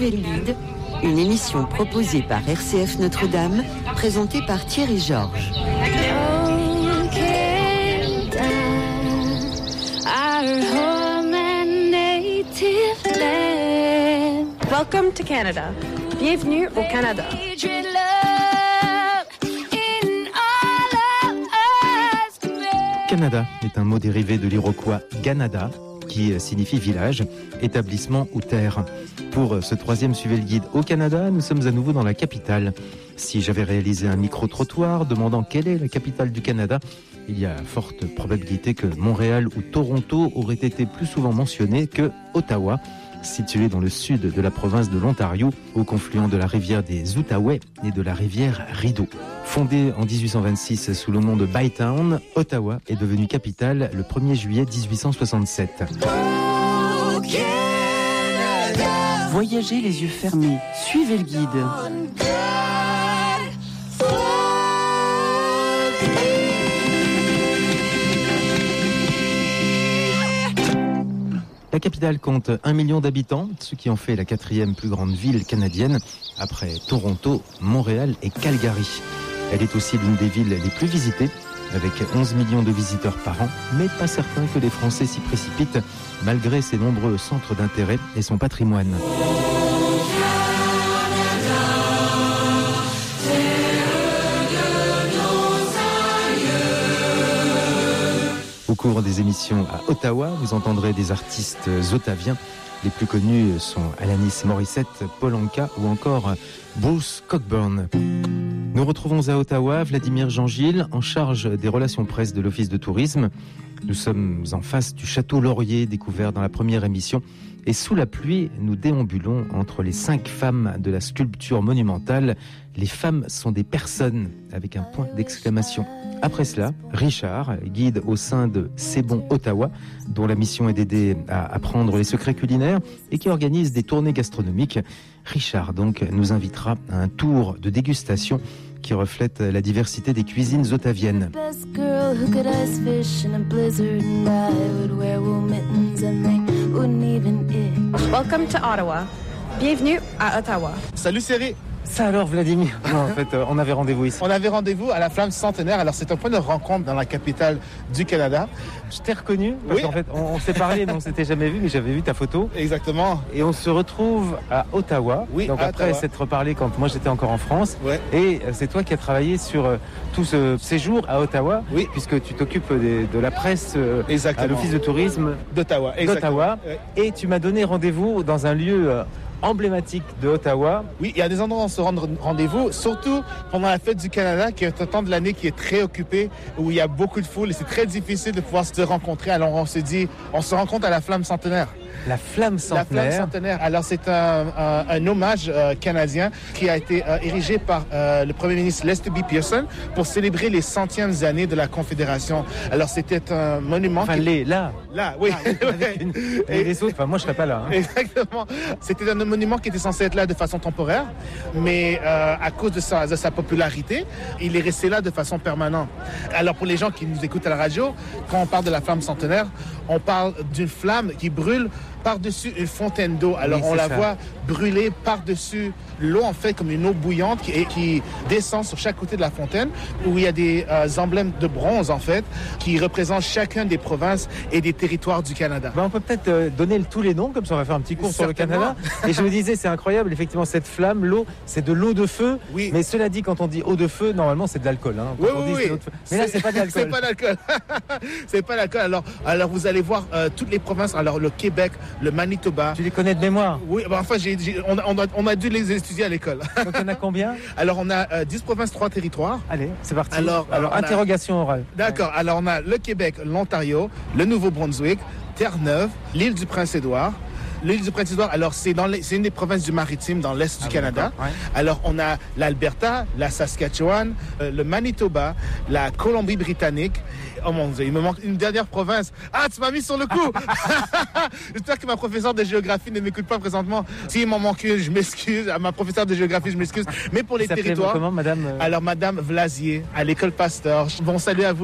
Suivez-le-Guide, une émission proposée par RCF Notre-Dame, présentée par Thierry Georges. Welcome to Canada. Bienvenue au Canada. Canada est un mot dérivé de l'iroquois Ganada, qui signifie village, établissement ou terre. Pour ce troisième Suivez le Guide au Canada, nous sommes à nouveau dans la capitale. Si j'avais réalisé un micro-trottoir demandant quelle est la capitale du Canada, il y a forte probabilité que Montréal ou Toronto auraient été plus souvent mentionnés que Ottawa, situé dans le sud de la province de l'Ontario, au confluent de la rivière des Outaouais et de la rivière Rideau. Fondée en 1826 sous le nom de Bytown, Ottawa est devenue capitale le 1er juillet 1867. Voyagez les yeux fermés, suivez le guide. La capitale compte 1 million d'habitants, ce qui en fait la 4e plus grande ville canadienne, après Toronto, Montréal et Calgary. Elle est aussi l'une des villes les plus visitées, avec 11 millions de visiteurs par an, mais pas certain que les Français s'y précipitent, malgré ses nombreux centres d'intérêt et son patrimoine. Au cours des émissions à Ottawa, vous entendrez des artistes ottaviens. Les plus connus sont Alanis Morissette, Paul Anka ou encore Bruce Cockburn. Nous retrouvons à Ottawa Vladimir Jean-Gilles, en charge des relations presse de l'Office de tourisme. Nous sommes en face du château Laurier, découvert dans la première émission. Et sous la pluie, nous déambulons entre les 5 femmes de la sculpture monumentale. Les femmes sont des personnes, avec un point d'exclamation. Après cela, Richard, guide au sein de C'est bon Ottawa, dont la mission est d'aider à apprendre les secrets culinaires et qui organise des tournées gastronomiques. Richard, donc, nous invitera à un tour de dégustation qui reflète la diversité des cuisines ottaviennes. Welcome to Ottawa. Bienvenue à Ottawa. Salut Cyril. Ça alors Vladimir, non, en fait on avait rendez-vous ici. On avait rendez-vous à la Flamme Centenaire, alors c'est un point de rencontre dans la capitale du Canada. Je t'ai reconnu, parce qu'en fait on s'est parlé mais on s'était jamais vu, mais j'avais vu ta photo. Exactement. Et on se retrouve à Ottawa, oui, donc à après Ottawa. s'être reparlé quand moi j'étais encore en France. Ouais. Et c'est toi qui as travaillé sur tout ce séjour à Ottawa, oui. Puisque tu t'occupes de la presse à l'Office de tourisme d'Ottawa. Ouais. Et tu m'as donné rendez-vous dans un lieu emblématique de Ottawa. Oui, il y a des endroits où on se rend rendez-vous, surtout pendant la fête du Canada, qui est un temps de l'année qui est très occupé, où il y a beaucoup de foule et c'est très difficile de pouvoir se rencontrer. Alors on se dit, on se rencontre à la Flamme Centenaire. La Flamme Centenaire. La Flamme Centenaire. Alors c'est un hommage canadien qui a été érigé par le Premier ministre Lester B. Pearson pour célébrer les 100e années de la Confédération. Alors c'était un monument. Enfin, là, oui. Et les autres, enfin moi je serais pas là. Hein. Exactement. C'était un monument qui était censé être là de façon temporaire, mais à cause de sa popularité, il est resté là de façon permanente. Alors pour les gens qui nous écoutent à la radio, quand on parle de la Flamme Centenaire, on parle d'une flamme qui brûle par-dessus une fontaine d'eau. Alors oui, on la voit brûler par-dessus l'eau, en fait, comme une eau bouillante qui descend sur chaque côté de la fontaine, où il y a des emblèmes de bronze, en fait, qui représentent chacun des provinces et des territoires du Canada. On peut peut-être donner tous les noms, comme ça on va faire un petit cours sur le Canada. Et je me disais, c'est incroyable, effectivement, cette flamme, l'eau, c'est de l'eau de feu. Oui. Mais cela dit, quand on dit eau de feu, normalement, c'est de l'alcool. Hein, Oui. Mais là, c'est pas de l'alcool. C'est pas d'alcool. C'est pas d'alcool. Alors, vous allez voir toutes les provinces. Alors, le Québec, le Manitoba. Tu les connais de mémoire? Oui, enfin, on a dû les étudier à l'école. Donc, il y en a combien? Alors, on a 10 provinces, 3 territoires. Allez, c'est parti. Alors interrogation orale. D'accord. Alors, on a le Québec, l'Ontario, le Nouveau-Brunswick, Terre-Neuve, l'île du Prince-Édouard. L'île du Prince-Édouard, alors c'est une des provinces du maritime dans l'est du Canada. Ouais. Alors on a l'Alberta, la Saskatchewan, le Manitoba, la Colombie-Britannique. Oh mon Dieu, il me manque une dernière province. Ah, tu m'as mis sur le coup. J'espère que ma professeure de géographie ne m'écoute pas présentement. S'il m'en manque une, je m'excuse. À ma professeure de géographie, je m'excuse. Mais pour les territoires... Comment, madame Alors, madame Vlasier, à l'école Pasteur. Bon, salut à vous.